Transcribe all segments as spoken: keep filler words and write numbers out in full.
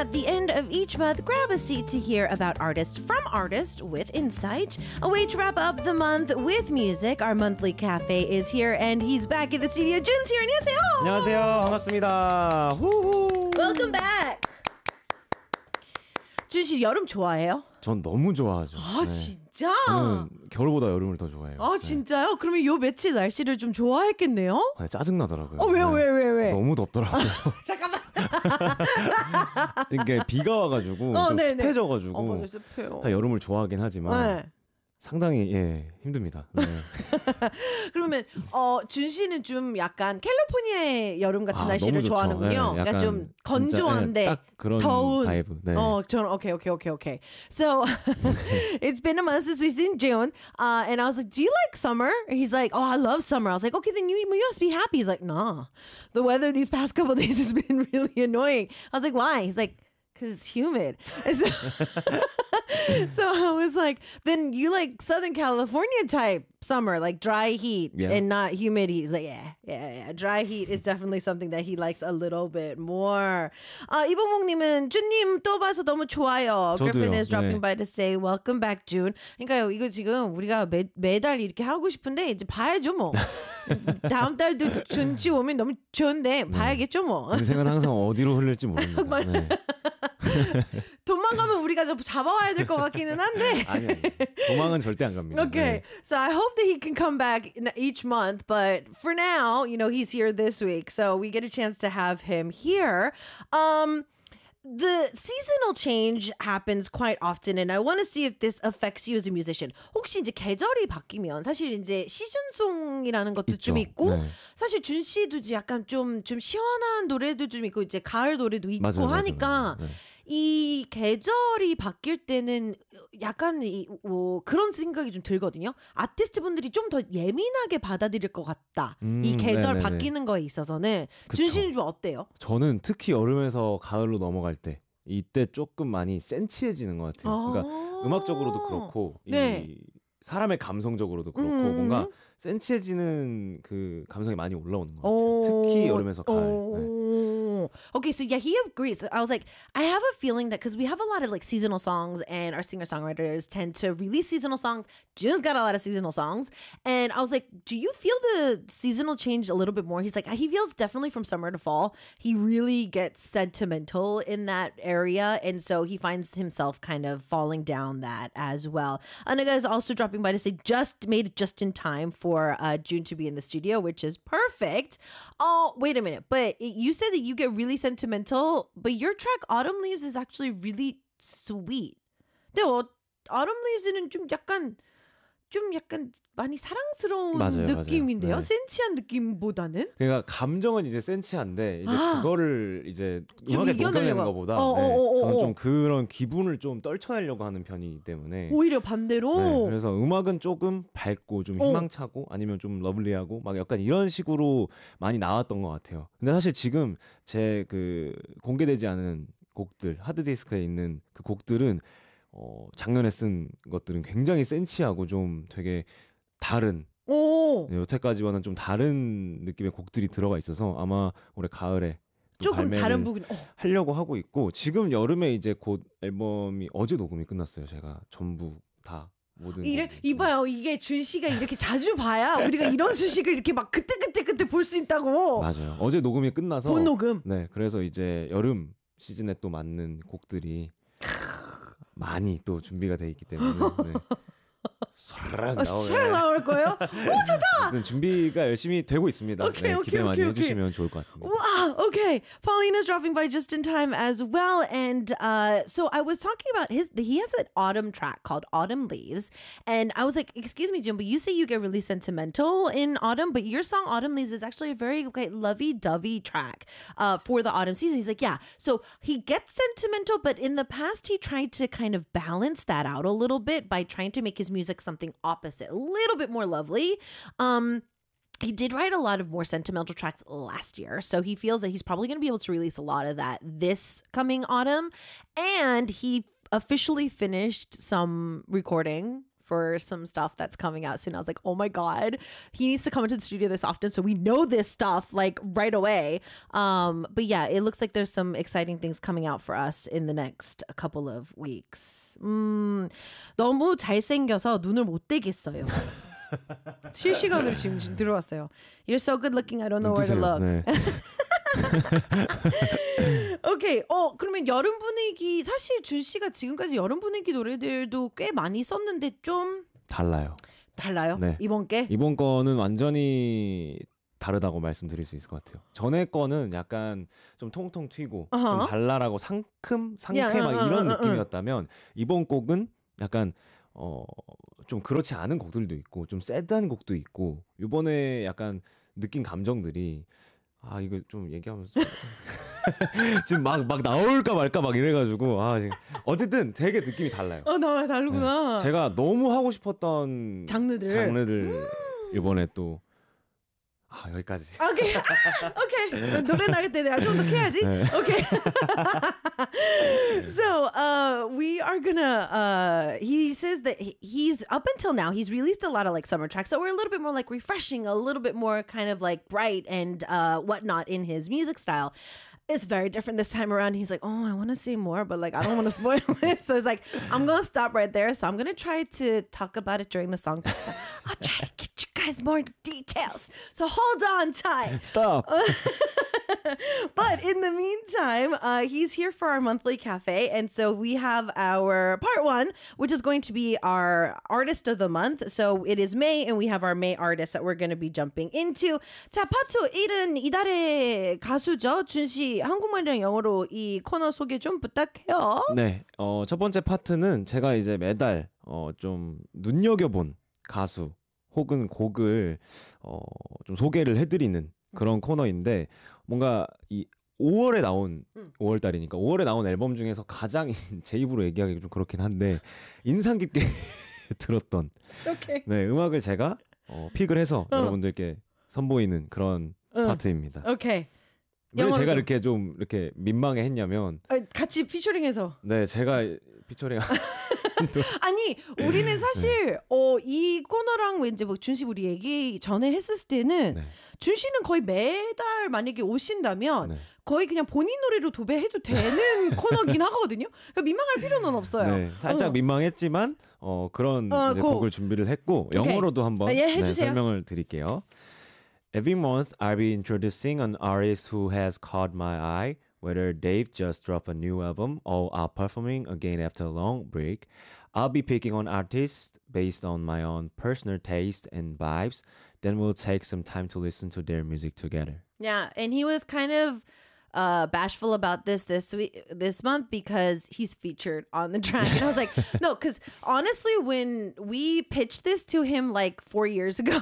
At the end of each month, grab a seat to hear about artists from artists with insight. A way to wrap up the month with music. Our monthly cafe is here and he's back in the studio. Jun's here. 안녕하세요. 안녕하세요. 반갑습니다. 후후. Welcome back. 준 씨 여름 좋아해요? 전 너무 좋아하죠. 아 네. 진짜? 저는 겨울보다 여름을 더 좋아해요. 아 진짜요? 그러면 요 며칠 날씨를 좀 좋아했겠네요? 네, 짜증나더라고요. 어 왜요 네. 왜 왜 왜? 너무 덥더라고요. 잠깐만. 이게 비가 와가지고 어, 좀 네네. 습해져가지고 어 맞아 습해요. 여름을 좋아하긴 하지만 네. 상당히 예 힘듭니다. 네. 그러면 어, 준 씨는 좀 약간 캘리포니아의 여름 같은 아, 날씨를 너무 좋죠. 좋아하는군요. 네, 그러니까 약간 좀 진짜, 건조한데 네, 딱 그런 더운. 바이브. 네. 어, 저는 okay, okay, okay, okay. So it's been a month since we've seen June, uh, and I was like, "Do you like summer?" He's like, "Oh, I love summer." I was like, "Okay, then you, you must be happy." He's like, "Nah, the weather these past couple of days has been really annoying." I was like, "Why?" He's like, "Cause it's humid." And so, so I was like, "Then you like Southern California type summer, like dry heat Yeah. and not humid heat." He's like, "Yeah, yeah, yeah. Dry heat is definitely something that he likes a little bit more." 아, 이봉목님은 준님 또 봐서 너무 좋아요. 저도요. Griffin is dropping 네. by to say welcome back, June. 그러니까요, 이거 지금 우리가 매, 매달 이렇게 하고 싶은데 이제 봐야죠 뭐. 다음 달도 준씨 오면 너무 좋은데 봐야겠죠 뭐. 인생은 항상 어디로 흘릴지 모릅니다. 네. 도망가면 우리가 좀 잡아와야 될 것 같기는 한데. 아니, 아니. 도망은 절대 안 갑니다. Okay, 네. so I hope that he can come back in each month, but for now, you know, he's here this week, so we get a chance to have him here. Um, the seasonal change happens quite often, and I want to see if this affects you as a musician. 혹시 이제 계절이 바뀌면 사실 이제 시즌송이라는 것도 있죠. 좀 있고, 네. 사실 준 씨도 이제 약간 좀 좀 시원한 노래도 좀 있고 이제 가을 노래도 있고 맞아요, 맞아요. 하니까. 네. 이 계절이 바뀔 때는 약간 이, 뭐 그런 생각이 좀 들거든요. 아티스트 분들이 좀 더 예민하게 받아들일 것 같다. 음, 이 계절 네네네. 바뀌는 거에 있어서는 그쵸. 준 씨는 좀 어때요? 저는 특히 여름에서 가을로 넘어갈 때 이때 조금 많이 센치해지는 것 같아요. 그러니까 아~ 음악적으로도 그렇고 네. 이 사람의 감성적으로도 그렇고 음. 뭔가 센치해지는 그 감성이 많이 올라오는 것 같아요. 오, 특히 여름에서 가을. 네. 오. Okay, so yeah, he agrees. I was like, I have a feeling that because we have a lot of like seasonal songs and our singer-songwriters tend to release seasonal songs. June's got a lot of seasonal songs. And I was like, do you feel the seasonal change a little bit more? He's like, he feels definitely from summer to fall. He really gets sentimental in that area. And so he finds himself kind of falling down that as well. Anaga is also dropping by to say just made it just in time for uh, June to be in the studio, which is perfect. Oh, wait a minute. But it, you said that you get really sentimental, but your track Autumn Leaves is actually really sweet. 근데 어, Autumn Leaves는 좀 약간 좀 약간 많이 사랑스러운 맞아요, 느낌인데요. 맞아요. 네. 센치한 느낌보다는. 그러니까 감정은 이제 센치한데 이제 아. 그거를 이제 좀 음악에 이겨내려고. 녹여내는 것보다 어, 어, 네, 어, 어, 저는 어. 좀 그런 기분을 좀 떨쳐내려고 하는 편이기 때문에 오히려 반대로. 네, 그래서 음악은 조금 밝고 좀 어. 희망차고 아니면 좀 러블리하고 막 약간 이런 식으로 많이 나왔던 것 같아요. 근데 사실 지금 제 그 공개되지 않은 곡들 하드디스크에 있는 그 곡들은 어, 작년에 쓴 것들은 굉장히 센치하고 좀 되게 다른 오. 네, 여태까지와는 좀 다른 느낌의 곡들이 들어가 있어서 아마 올해 가을에 또 조금 발매를 다른 부분. 어. 하려고 하고 있고 지금 여름에 이제 곧 앨범이 어제 녹음이 끝났어요. 제가 전부 다 모든 이래 곡이. 이봐요. 이게 준 씨가 이렇게 자주 봐야 우리가 이런 소식을 이렇게 막 그때 그때 그때 볼 수 있다고. 맞아요. 어제 녹음이 끝나서 본 녹음. 네, 그래서 이제 여름 시즌에 또 맞는 곡들이 많이 또 준비가 돼 있기 때문에 네. slag 아, slag 나올 거예요? 오, 좋다. 아무튼 준비가 열심히 되고 있습니다. Okay, 네, okay, 기대 많이 okay, okay. 해주시면 좋을 것 같습니다. Wow, okay. Paulina's dropping by just in time as well. And uh, so I was talking about his, he has an autumn track called Autumn Leaves. And I was like, excuse me, Jim, but you say you get really sentimental in autumn, but your song Autumn Leaves is actually a very okay, lovey-dovey track uh, for the autumn season. He's like, yeah. So he gets sentimental, but in the past, he tried to kind of balance that out a little bit by trying to make his music something opposite, a little bit more lovely. Um, He did write a lot of more sentimental tracks last year, so he feels that he's probably going to be able to release a lot of that this coming autumn. And he officially finished some recording for some stuff that's coming out soon. I was like, oh my God, he needs to come into the studio this often so we know this stuff like right away. Um, but yeah, it looks like there's some exciting things coming out for us in the next couple of weeks. 음, 너무 잘생겨서 눈을 못 떼겠어요. 실시간으로 지금, 지금 들어왔어요. You're so good looking, I don't know where to look. 네. 오케이. 어, 그러면 여름 분위기, 사실 준 씨가 지금까지 여름 분위기 노래들도 꽤 많이 썼는데 좀 달라요. 달라요? 네. 이번 게? 이번 거는 완전히 다르다고 말씀드릴 수 있을 것 같아요. 전에 거는 약간 좀 통통 튀고 어허. 좀 발랄하고 상큼, 상쾌 야, 막 어, 이런 어, 어, 어. 느낌이었다면 이번 곡은 약간 어, 좀 그렇지 않은 곡들도 있고 좀 새드한 곡도 있고 이번에 약간 느낀 감정들이 아 이거 좀 얘기하면서 지금 막 막 나올까 말까 막 이래가지고 아 지금 어쨌든 되게 느낌이 달라요. 어, 나 다르구나. 네. 제가 너무 하고 싶었던 장르들. 장르들 이번에 또 아 여기까지. 오케이. 오케이. 노래 나갈 때 내가 좀 더 해야지. 네. 오케이. So, uh, we are gonna, uh, he says that he- he's, up until now, he's released a lot of like summer tracks that were a little bit more like refreshing, a little bit more kind of like bright and uh, whatnot in his music style. It's very different this time around. He's like, oh, I want to say more, but like, I don't want to spoil it. So it's like, I'm going to stop right there. So I'm going to try to talk about it during the song. So I'll try to get you guys more details. So hold on tight. Stop. But in the meantime, uh, he's here for our monthly cafe. And so we have our part one, which is going to be our artist of the month. So it is May, and we have our May artist that we're going to be jumping into. 자, 파트 일은 이달의 가수죠. 준 씨, 한국말이랑 영어로 이 코너 소개 좀 부탁해요. 네, 어, 첫 번째 파트는 제가 이제 매달 어, 좀 눈여겨본 가수 혹은 곡을 어, 좀 소개를 해드리는 그런 코너인데 뭔가 이 오월에 나온 음. 오월 달이니까 오월에 나온 앨범 중에서 가장 제 입으로 얘기하기 좀 그렇긴 한데 인상 깊게 들었던 오케이. 네, 음악을 제가 어, 픽을 해서 어. 여러분들께 선보이는 그런 응. 파트입니다. 오케이. 왜 영어로 제가 좀. 이렇게 좀 이렇게 민망해 했냐면 아, 같이 피처링해서. 네, 제가 피처링 아니 우리는 사실 어, 이 코너랑 왠지 뭐 준씨 우리 얘기 전에 했을 때는 네. 준 씨는 거의 매달 만약에 오신다면 네. 거의 그냥 본인 노래로 도배해도 되는 코너긴 하거든요. 그러니까 민망할 필요는 없어요. 네, 살짝 어. 민망했지만 어, 그런 어, 이제 고. 곡을 준비를 했고 오케이. 영어로도 한번 아, 예, 네, 해주세요. 설명을 드릴게요. Every month I'll be introducing an artist who has caught my eye, whether they've just dropped a new album or are performing again after a long break. I'll be picking on artists based on my own personal taste and vibes. Then we'll take some time to listen to their music together. Yeah, and he was kind of uh, bashful about this this week, this month because he's featured on the track. And I was like, no, because honestly, when we pitched this to him like four years ago,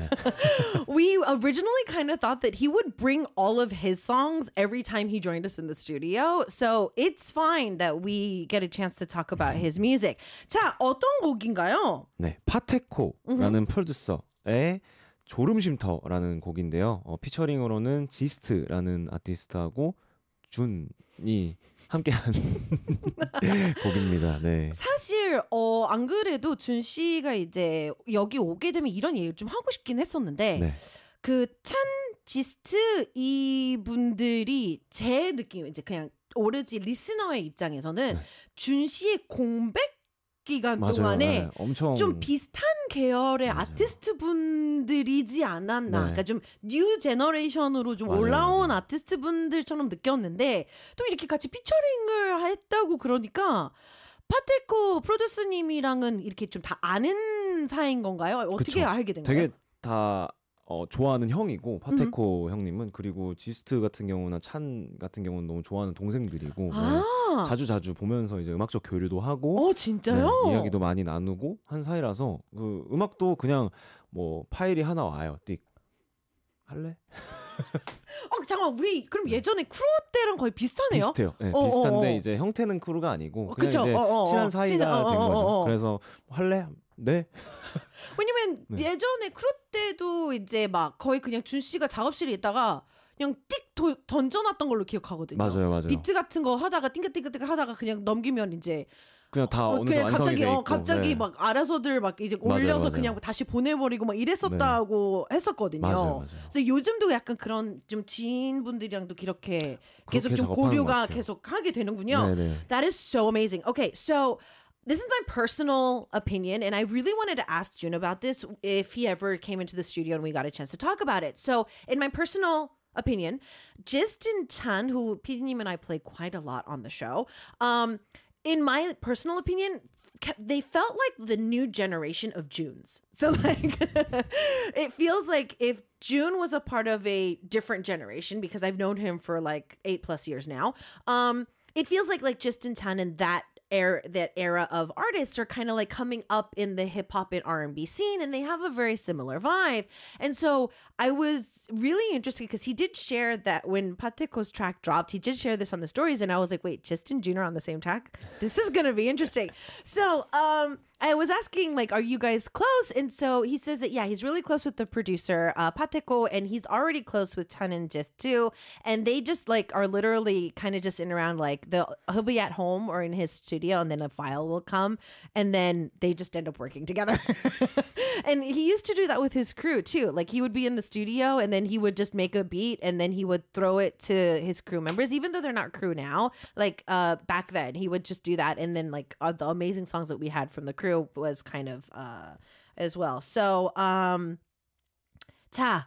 we originally kind of thought that he would bring all of his songs every time he joined us in the studio. So it's fine that we get a chance to talk about his music. 자, 어떤 곡인가요? 네, 파테코라는 프로듀서의 졸음쉼터라는 곡인데요. 어, 피처링으로는 지스트라는 아티스트하고 준이 함께한 곡입니다. 네. 사실 어, 안 그래도 준 씨가 이제 여기 오게 되면 이런 얘기를 좀 하고 싶긴 했었는데 네. 그 찬 지스트 이분들이 제 느낌 이제 그냥 오로지 리스너의 입장에서는 네. 준 씨의 공백 기간 맞아요. 동안에 네, 엄청 좀 비슷한 계열의 맞아요. 아티스트 분들이지 않았나. 네. 그러니까 좀 뉴 제너레이션으로 좀 맞아요, 올라온 맞아요. 아티스트 분들처럼 느꼈는데 또 이렇게 같이 피처링을 했다고 그러니까 파테코 프로듀스님이랑은 이렇게 좀 다 아는 사이인 건가요? 어떻게 그쵸. 알게 된 거예요? 되게 다 어, 좋아하는 형이고 파테코 형님은 그리고 지스트 같은 경우나 찬 같은 경우는 너무 좋아하는 동생들이고 네. 아, 자주 자주 보면서 이제 음악적 교류도 하고 어 진짜요? 네, 이야기도 많이 나누고 한 사이라서 그 음악도 그냥 뭐 파일이 하나 와요. 띡 할래? 어 잠깐 우리 그럼 예전에 크루 때랑 거의 비슷하네요. 비슷해요. 네, 어, 비슷한데 어, 어. 이제 형태는 크루가 아니고 어, 그냥 그쵸. 이제 어, 어, 어. 친한 사이가 친한- 어, 된 어, 거죠. 어, 어. 그래서 할래? 네. 왜냐면 네. 예전에 크루 때도 이제 막 거의 그냥 준 씨가 작업실에 있다가 그냥 띡 도, 던져놨던 걸로 기억하거든요. 맞아요, 맞아요. 비트 같은 거 하다가 띵긋띵긋띵긋 하다가 그냥 넘기면 이제 그냥 다 어, 어느새 그냥 완성이 갑자기 돼 있고. 어, 갑자기 네. 막 알아서들 막 이제 맞아요, 올려서 맞아요. 그냥 다시 보내버리고 막 이랬었다고 했었거든요. 맞아요, 맞아요. 그래서 요즘도 약간 그런 좀 지인분들이랑도 이렇게 계속 그렇게 좀 작업하는 것 고려가 같아요. 계속 하게 되는군요. 네네. That is so amazing. Okay, so this is my personal opinion, and I really wanted to ask Jun about this if he ever came into the studio and we got a chance to talk about it. So, in my personal opinion, Justin Chan, who 피디님 and I played quite a lot on the show, um, in my personal opinion, they felt like the new generation of Junes. So like it feels like if June was a part of a different generation, because I've known him for like eight plus years now, um, it feels like like Justin Chan and that era that era of artists are kind of like coming up in the hip hop and R and B scene, and they have a very similar vibe. And so I was really interested because he did share that when Pateko's track dropped, he did share this on the stories, and I was like, wait, Justin Junior on the same track? This is gonna be interesting. So um I was asking, like, are you guys close? And so he says that, yeah, he's really close with the producer, uh, Pateko, and he's already close with Tan and Just too. And they just, like, are literally kind of just in around, like, they'll, he'll be at home or in his studio, and then a file will come, and then they just end up working together. And he used to do that with his crew, too. Like, he would be in the studio, and then he would just make a beat, and then he would throw it to his crew members, even though they're not crew now. Like, uh, back then, he would just do that, and then, like, uh, the amazing songs that we had from the crew was kind of uh as well. So um 자,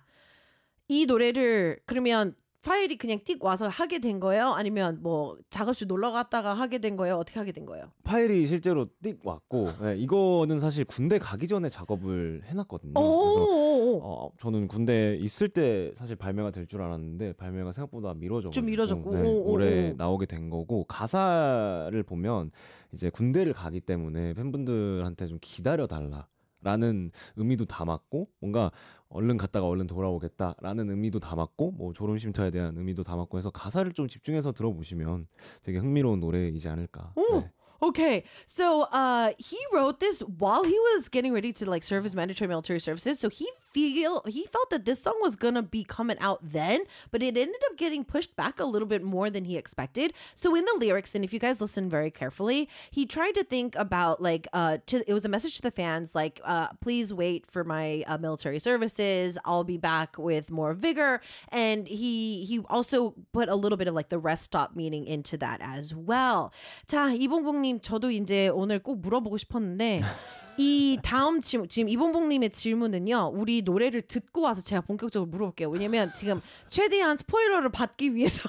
이 노래를 그러면 파일이 그냥 띡 와서 하게 된 거예요? 아니면 뭐 작업실 놀러 갔다가 하게 된 거예요? 어떻게 하게 된 거예요? 파일이 실제로 띡 왔고, 네, 이거는 사실 군대 가기 전에 작업을 해놨거든요. 그래서 오, 어, 저는 군대 있을 때 사실 발매가 될 줄 알았는데 발매가 생각보다 미뤄져가지고 좀 미뤄졌고. 네, 오, 오, 올해 오. 나오게 된 거고, 가사를 보면 이제 군대를 가기 때문에 팬분들한테 좀 기다려 달라라는 의미도 담았고, 뭔가 얼른 갔다가 얼른 돌아오겠다라는 의미도 담았고, 뭐 졸음쉼터에 대한 의미도 담았고 해서 가사를 좀 집중해서 들어보시면 되게 흥미로운 노래이지 않을까. 오. 네. Okay, so uh, he wrote this while he was getting ready to like serve his mandatory military services. So he feel he felt that this song was gonna be coming out then, but it ended up getting pushed back a little bit more than he expected. So in the lyrics, and if you guys listen very carefully, he tried to think about like uh, to, it was a message to the fans like, uh, please wait for my uh, military services. I'll be back with more vigor. And he he also put a little bit of like the rest stop meaning into that as well. 자, 이봉봉님, 저도 이제 오늘 꼭 물어보고 싶었는데 이 다음 질문, 지금 이봉봉님의 질문은요, 우리 노래를 듣고 와서 제가 본격적으로 물어볼게요. 왜냐면 지금 최대한 스포일러를 받기 위해서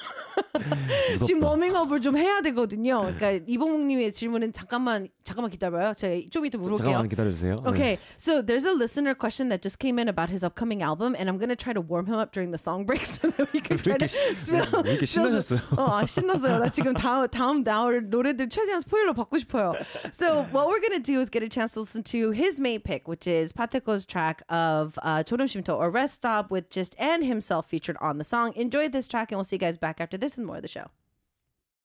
지금 워밍업을 좀 해야 되거든요. 그러니까 이봉봉님의 질문은 잠깐만 잠깐만 기다려봐요. 제가 좀 이따 물어볼게요. 잠깐만 기다려주세요. Okay, so there's a listener question that just came in about his upcoming album, and I'm gonna try to warm him up during the song break so that we can try to spill. 왜 이렇게 신나셨어요? 어, 신났어요. 나 지금 다음 다음 나올 노래들 최대한 스포일러 받고 싶어요. So what we're gonna do is get a chance to listen to his main pick, which is Pateko's track of uh, 졸음쉼터 or Rest Stop with Just and himself featured on the song. Enjoy this track, and we'll see you guys back after this and more of the show.